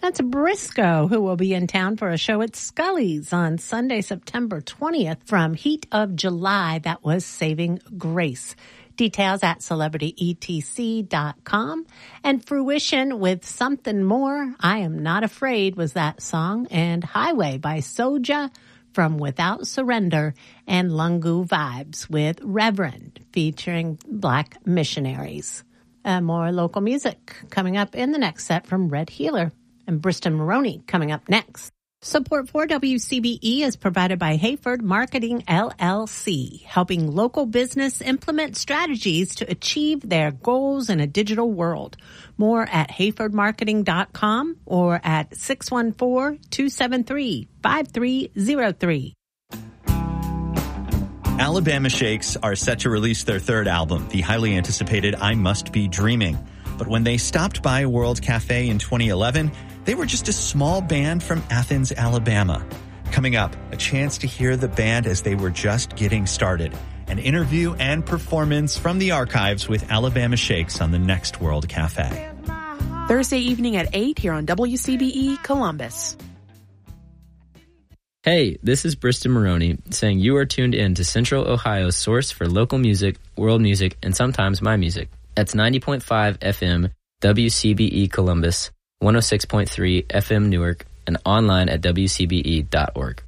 That's Briscoe, who will be in town for a show at Scully's on Sunday, September 20th from Heat of July. That was Saving Grace. Details at celebrityetc.com. And Fruition with Something More. I Am Not Afraid was that song. And Highway by Soja from Without Surrender. And Lungu Vibes with Reverend featuring Black missionaries. More local music coming up in the next set from Red Healer. And Bristol Maroney coming up next. Support for WCBE is provided by Hayford Marketing LLC, helping local business implement strategies to achieve their goals in a digital world. More at hayfordmarketing.com or at 614-273-5303. Alabama Shakes are set to release their third album, the highly anticipated I Must Be Dreaming. But when they stopped by World Cafe in 2011, they were just a small band from Athens, Alabama. Coming up, a chance to hear the band as they were just getting started. An interview and performance from the archives with Alabama Shakes on the next World Cafe. Thursday evening at 8 here on WCBE Columbus. Hey, this is Bristol Maroney saying you are tuned in to Central Ohio's source for local music, world music, and sometimes my music. That's 90.5 FM, WCBE Columbus, 106.3 FM Newark, and online at WCBE.org.